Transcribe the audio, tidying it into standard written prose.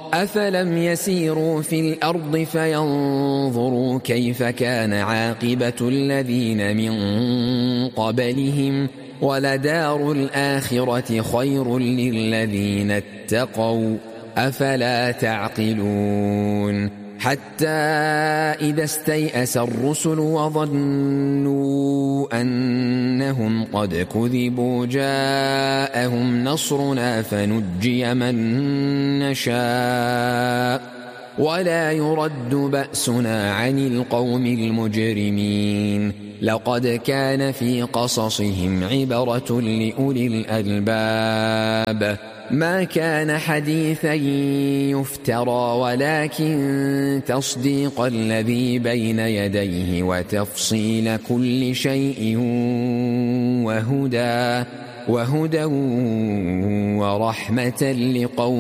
أفلم يسيروا في الأرض فينظروا كيف كان عاقبة الذين من قبلهم ولدار الآخرة خير للذين اتقوا أفلا تعقلون حتى إذا استيأس الرسل وظنوا أنهم قد كذبوا جاءهم نصرنا فنجي من نشاء ولا يرد بأسنا عن القوم المجرمين لقد كان في قصصهم عبرة لأولي الألباب ما كان حديثا يفترى ولكن تصديق الذي بين يديه وتفصيل كل شيء وهدى ورحمة لقوم